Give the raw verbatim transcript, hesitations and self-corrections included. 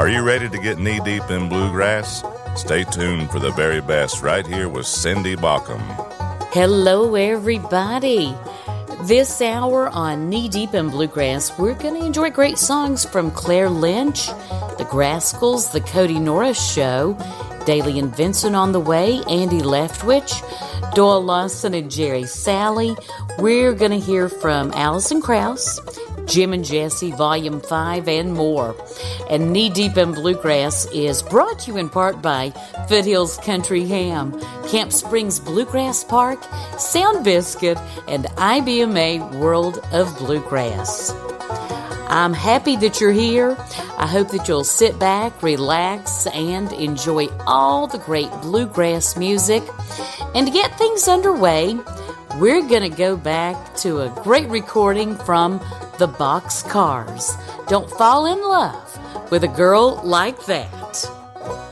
Are you ready to get knee-deep in bluegrass? Stay tuned for the very best right here with Cindy Baucom. Hello, everybody. This hour on Knee Deep in Bluegrass, we're going to enjoy great songs from Claire Lynch, the Grascals, the Cody Norris Show, Daly and Vincent on the Way, Andy Leftwich, Doyle Lawson and Jerry Sally. We're going to hear from Alison Krauss, Jim and Jesse, Volume five, and more. And Knee Deep in Bluegrass is brought to you in part by Foothills Country Ham, Camp Springs Bluegrass Park, Sound Biscuit, and I B M A World of Bluegrass. I'm happy that you're here. I hope that you'll sit back, relax, and enjoy all the great bluegrass music. And to get things underway, we're going to go back to a great recording from the Boxcars. Don't fall in love with a girl like that.